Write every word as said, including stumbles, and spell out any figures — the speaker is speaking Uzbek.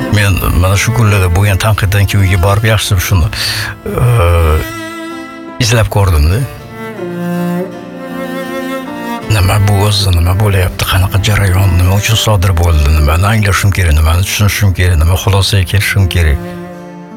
Men mana shu kunlarda bo'lgan tanqiddan keyin uyga borib yaxshisi shuni izlab ko'rdim-da. Nima bu o'zi, nima bo'layapti, qanaqa jarayon, nima uchun sodir bo'ldi, nimani anglashim kerak, nimani tushunishim kerak, nima xulosaga kelishim kerak.